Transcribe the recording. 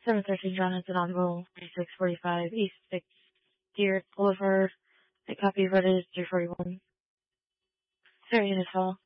713 Jonathan Honorable, 3645 East 6 Deer Boulevard. A copy of it is 341. Sarah Unit Hall.